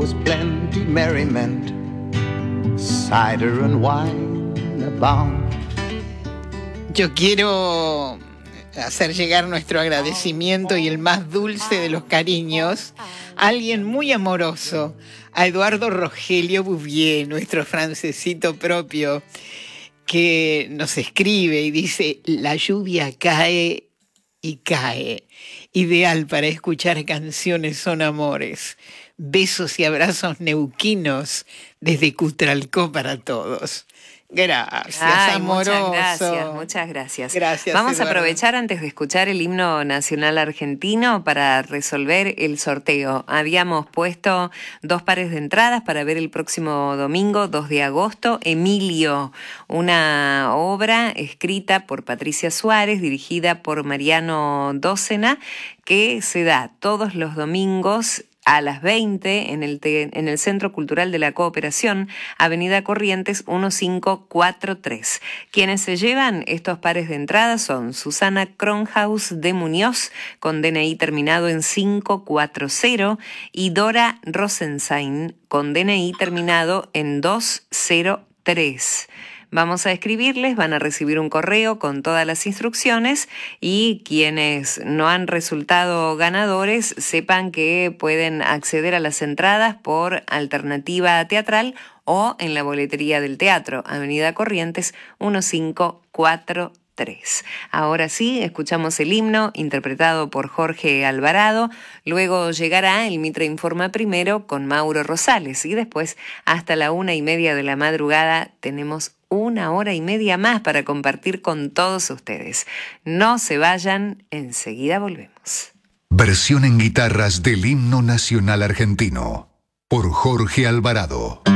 was plenty merriment, cider and wine abound. Yo quiero hacer llegar nuestro agradecimiento y el más dulce de los cariños a alguien muy amoroso, a Eduardo Rogelio Bouvier, nuestro francesito propio, que nos escribe y dice: la lluvia cae y cae, ideal para escuchar canciones son amores, besos y abrazos neuquinos desde Cutralcó para todos. Gracias, amoroso. Muchas gracias. Gracias, Vamos Eduardo. a aprovechar antes de escuchar el himno nacional argentino para resolver el sorteo. Habíamos puesto 2 pares de entradas para ver el próximo domingo, 2 de agosto, Emilio, una obra escrita por Patricia Suárez, dirigida por Mariano Dócena, que se da todos los domingos a las 20 en el Centro Cultural de la Cooperación, Avenida Corrientes 1543. Quienes se llevan estos pares de entradas son Susana Kronhaus de Muñoz, con DNI terminado en 540, y Dora Rosenstein, con DNI terminado en 203. Vamos a escribirles, van a recibir un correo con todas las instrucciones, y quienes no han resultado ganadores sepan que pueden acceder a las entradas por alternativa teatral o en la boletería del teatro, Avenida Corrientes 1543. Ahora sí, escuchamos el himno interpretado por Jorge Alvarado, luego llegará el Mitre Informa primero con Mauro Rosales, y después hasta la 1:30 de la madrugada tenemos 1 hora y media más para compartir con todos ustedes. No se vayan, enseguida volvemos. Versión en guitarras del himno nacional argentino por Jorge Alvarado.